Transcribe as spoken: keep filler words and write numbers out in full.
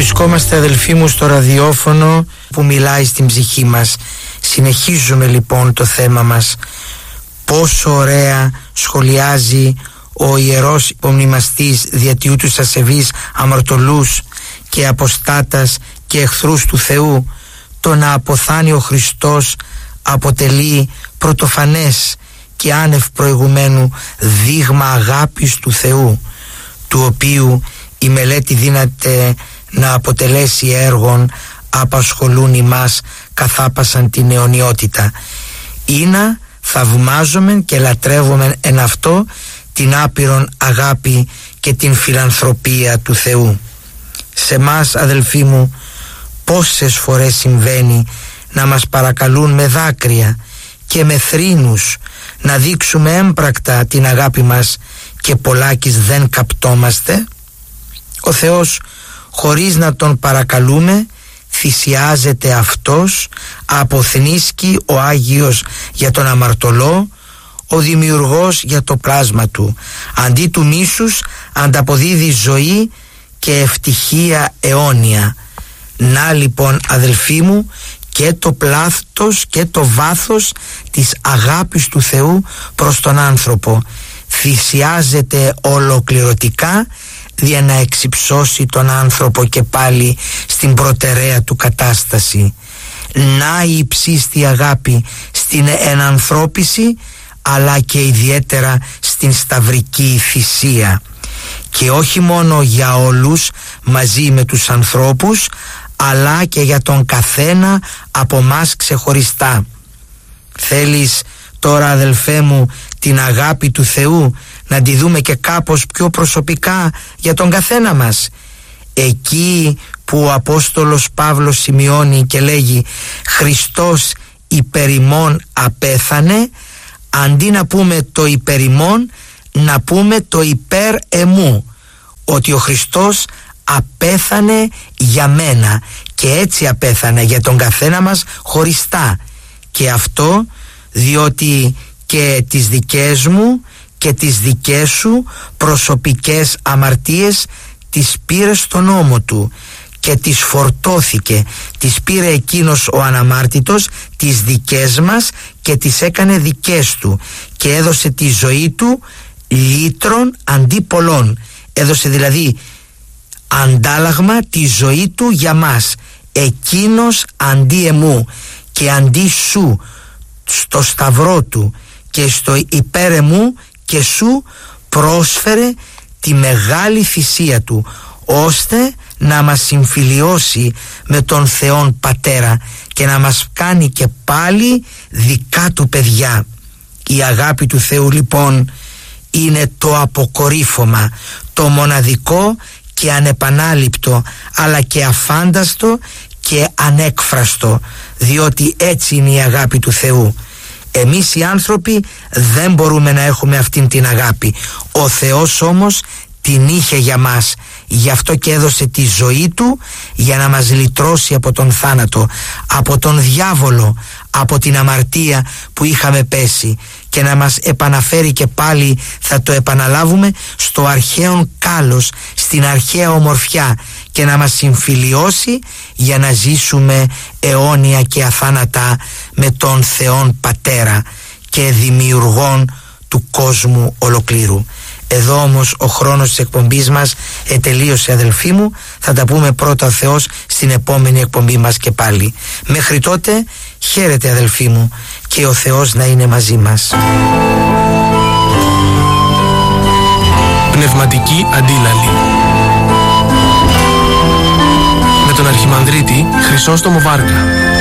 Βρισκόμαστε, αδελφοί μου, στο ραδιόφωνο που μιλάει στην ψυχή μας. Συνεχίζουμε λοιπόν το θέμα μας. Πόσο ωραία σχολιάζει ο ιερός υπομνημαστής διατιού τους ασεβείς αμαρτωλούς και αποστάτας και εχθρούς του Θεού. Το να αποθάνει ο Χριστός αποτελεί πρωτοφανές και άνευ προηγουμένου δείγμα αγάπης του Θεού, του οποίου η μελέτη δύναται να αποτελέσει έργων απασχολούν ημάς καθάπασαν την αιωνιότητα. Ήνα θαυμάζομεν και λατρεύομεν εν αυτό την άπειρον αγάπη και την φιλανθρωπία του Θεού. Σε μας, αδελφοί μου, πόσες φορές συμβαίνει να μας παρακαλούν με δάκρυα και με θρήνους να δείξουμε έμπρακτα την αγάπη μας και πολλάκις δεν καπτόμαστε. Ο Θεός, χωρίς να τον παρακαλούμε, θυσιάζεται αυτός, αποθνίσκει ο Άγιος για τον αμαρτωλό, ο Δημιουργός για το πλάσμα του. Αντί του μίσους ανταποδίδει ζωή και ευτυχία αιώνια. Να λοιπόν, αδελφοί μου, και το πλάθος και το βάθος της αγάπης του Θεού προς τον άνθρωπο. Θυσιάζεται ολοκληρωτικά για να εξυψώσει τον άνθρωπο και πάλι στην προτεραία του κατάσταση. Να η υψίστη αγάπη στην ενανθρώπιση, αλλά και ιδιαίτερα στην σταυρική θυσία, και όχι μόνο για όλους μαζί με τους ανθρώπους, αλλά και για τον καθένα από μας ξεχωριστά. Θέλεις τώρα, αδελφέ μου, την αγάπη του Θεού να τη δούμε και κάπως πιο προσωπικά για τον καθένα μας? Εκεί που ο Απόστολος Παύλος σημειώνει και λέγει «Χριστός υπέρ ημών απέθανε», αντί να πούμε το υπέρ ημών, να πούμε το υπέρ εμού, ότι ο Χριστός απέθανε για μένα και έτσι απέθανε για τον καθένα μας χωριστά. Και αυτό διότι και τις δικές μου και τις δικές σου προσωπικές αμαρτίες τις πήρε στον ώμο του και τις φορτώθηκε. Τις πήρε εκείνος ο αναμάρτητος, τις δικές μας, και τις έκανε δικές του και έδωσε τη ζωή του λύτρων αντί πολλών. Έδωσε δηλαδή αντάλλαγμα τη ζωή του για μας. Εκείνος αντί εμού και αντί σου στο σταυρό του και στο υπέρ εμού και σου πρόσφερε τη μεγάλη θυσία του, ώστε να μας συμφιλιώσει με τον Θεόν Πατέρα και να μας κάνει και πάλι δικά του παιδιά. Η αγάπη του Θεού λοιπόν είναι το αποκορύφωμα, το μοναδικό και ανεπανάληπτο, αλλά και αφάνταστο και ανέκφραστο, διότι έτσι είναι η αγάπη του Θεού. Εμείς οι άνθρωποι δεν μπορούμε να έχουμε αυτήν την αγάπη. Ο Θεός όμως την είχε για μας, γι' αυτό και έδωσε τη ζωή του για να μας λυτρώσει από τον θάνατο, από τον διάβολο, από την αμαρτία που είχαμε πέσει, και να μας επαναφέρει και πάλι, θα το επαναλάβουμε, στο αρχαίον κάλος, στην αρχαία ομορφιά, και να μας συμφιλιώσει για να ζήσουμε αιώνια και αθάνατα με τον Θεόν Πατέρα και Δημιουργόν του κόσμου ολοκλήρου. Εδώ όμως ο χρόνος της εκπομπής μας ετελείωσε, αδελφοί μου. Θα τα πούμε πρώτα ο Θεός στην επόμενη εκπομπή μας και πάλι. Μέχρι τότε χαίρετε, αδελφοί μου, και ο Θεός να είναι μαζί μας. Πνευματική αντίλαλη με τον Αρχιμανδρίτη Χρυσόστομο Βάργα.